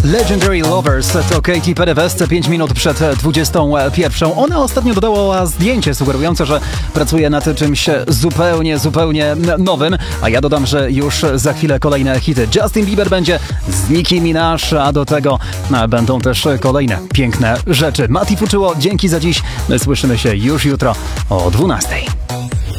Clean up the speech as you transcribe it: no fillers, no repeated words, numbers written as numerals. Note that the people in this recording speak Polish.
Legendary Lovers to Katy Perry w SC 5 minut przed 21. Ona ostatnio dodała zdjęcie sugerujące, że pracuje nad czymś zupełnie nowym, a ja dodam, że już za chwilę kolejne hity. Justin Bieber będzie z Nicki Minaj, a do tego będą też kolejne piękne rzeczy. Mati Fuczyło, dzięki za dziś. My słyszymy się już jutro o 12.